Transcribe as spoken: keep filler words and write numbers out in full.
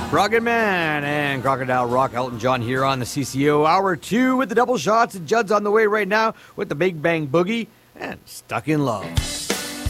Rocket Man and Crocodile Rock, Elton John here on the C C O Hour two with the double shots. And Judd's on the way right now with the Big Bang Boogie and Stuck in Love.